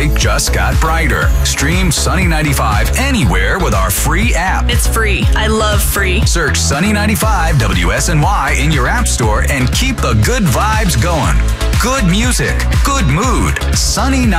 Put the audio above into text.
day just got brighter. Stream Sunny 95 anywhere with our free app. It's free. I love free. Search Sunny 95 WSNY in your app store and keep the good vibes going. Good music, good mood. Sunny 95.